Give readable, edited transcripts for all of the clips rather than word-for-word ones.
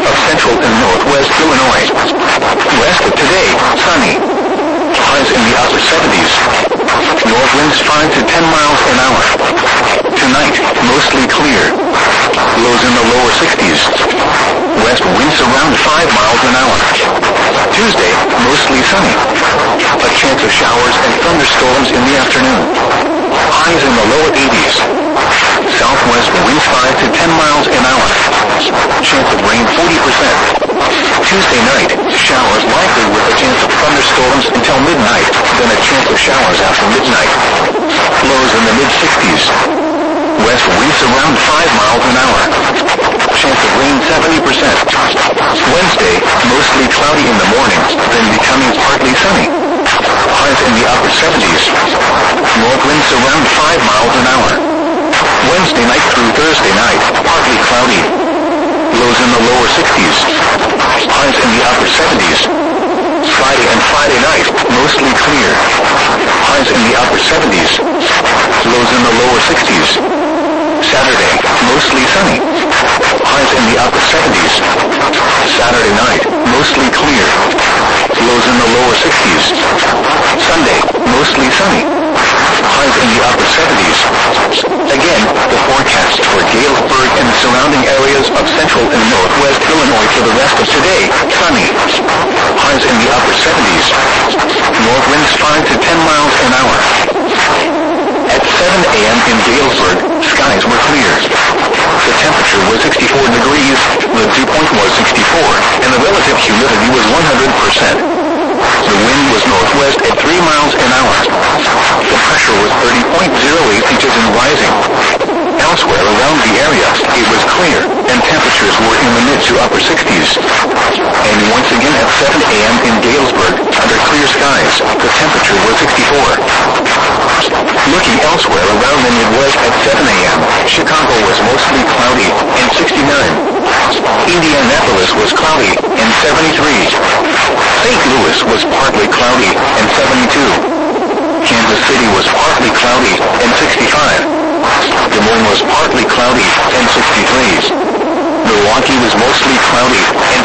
of central and northwest Illinois. West of today, sunny. Highs in the upper 70s. North winds 5 to 10 miles an hour. Tonight, mostly clear. Lows in the lower 60s. West winds around 5 miles an hour. Tuesday, mostly sunny. A chance of showers and thunderstorms in the afternoon. Highs in the lower 80s. Southwest winds 5 to 10 miles an hour. Chance of rain 40%. Tuesday night, showers likely with a chance of thunderstorms until midnight, then a chance of showers after midnight. Lows in the mid-60s. West winds around 5 miles an hour. Chance of rain 70%. Wednesday, mostly cloudy in the morning, then becoming partly sunny. Highs in the upper 70s. North winds around 5 miles an hour. Wednesday night through Thursday night, partly cloudy. Lows in the lower 60s. Highs in the upper 70s. Friday and Friday night, mostly clear. Highs in the upper 70s. Lows in the lower 60s. Saturday, mostly sunny. Highs in the upper 70s. Saturday night, mostly clear. Lows in the lower 60s. Sunday, mostly sunny. Highs in the upper 70s. Again, the forecast for Galesburg and the surrounding areas of central and northwest Illinois for the rest of today, sunny. Highs in the upper 70s. North winds 5 to 10 miles an hour. At 7 a.m. in Galesburg, skies were clear. The temperature was 64 degrees, the dew point was 64, and the relative humidity was 100%. The wind was northwest at 3 miles an hour. The pressure was 30.08 inches and rising. Elsewhere around the area, it was clear, and temperatures were in the mid to upper 60s. And once again at 7 a.m. in Galesburg, under clear skies, the temperature was 64. Looking elsewhere around the Midwest at 7 a.m., Chicago was mostly cloudy and 69. Indianapolis was cloudy and 73. St. Louis was partly cloudy and 72. Kansas City was partly cloudy and 65. Des Moines was partly cloudy and 63. Milwaukee was mostly cloudy and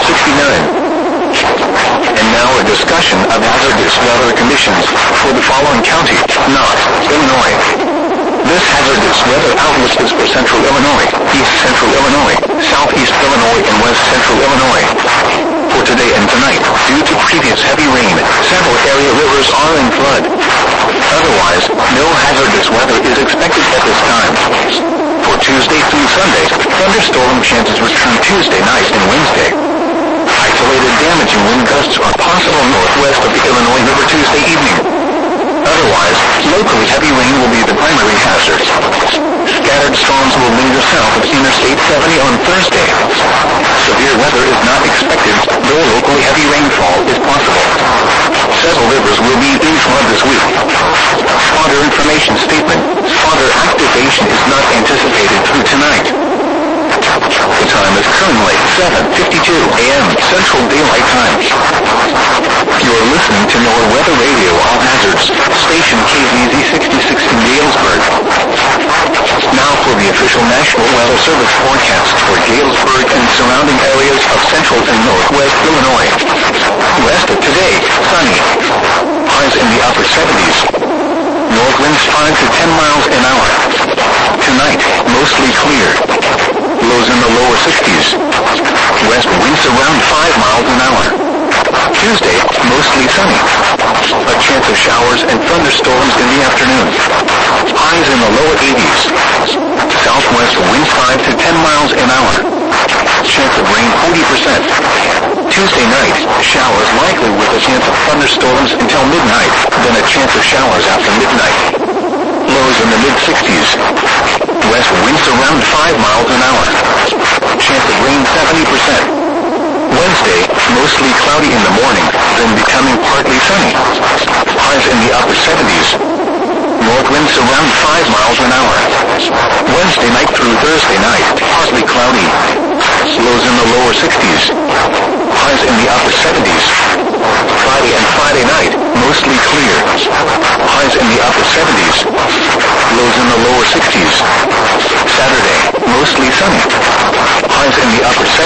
69. And now a discussion of hazardous weather conditions for the following county, Knott, Illinois. This hazardous weather outlook is for central Illinois, east central Illinois, southeast Illinois, and west central Illinois. For today and tonight, due to previous heavy rain, several area rivers are in flood. Otherwise, no hazardous weather is expected at this time. For Tuesday through Sunday, thunderstorm chances return Tuesday night and Wednesday. Isolated damaging wind gusts are possible northwest of the Illinois River Tuesday evening. Otherwise, locally heavy rain will be the primary hazard. Scattered storms will linger south of Interstate 70 on Thursday. Severe weather is not expected, though locally heavy rainfall is possible. Several rivers will be in flood this week. Fodder information statement. Fodder activation is not anticipated through tonight. The time is currently 7:52 a.m. Central Daylight Time. You are listening to NOAA Weather Radio All Hazards, station KZZ 66 in Galesburg. Now for the official National Weather Service forecast for Galesburg and surrounding areas of central and northwest Illinois. West of today, sunny. Highs in the upper 70s. North winds 5 to 10 miles an hour. Tonight, mostly clear. Lows in the lower 60s. West winds around 5 miles an hour. Tuesday, mostly sunny. A chance of showers and thunderstorms in the afternoon. Highs in the lower 80s. Southwest winds 5 to 10 miles an hour. Chance of rain 40%. Tuesday night, showers likely with a chance of thunderstorms until midnight, then a chance of showers after midnight. Lows in the mid-60s. West winds around 5 miles an hour. Chance of rain 70%. Wednesday, mostly cloudy in the morning, then becoming partly sunny. Highs in the upper 70s. North winds around 5 miles an hour. Wednesday night through Thursday night, partly cloudy. Lows in the lower 60s. Highs in the upper 70s. Friday and Friday night, mostly clear. Highs in the upper 70s. Lows in the lower 60s. Saturday, mostly sunny. Highs in the upper 70s.